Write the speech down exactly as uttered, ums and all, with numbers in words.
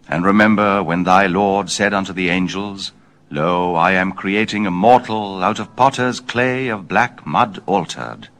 And remember when thy Lord said unto the angels, Lo, I am creating a mortal out of potter's clay of black mud altered.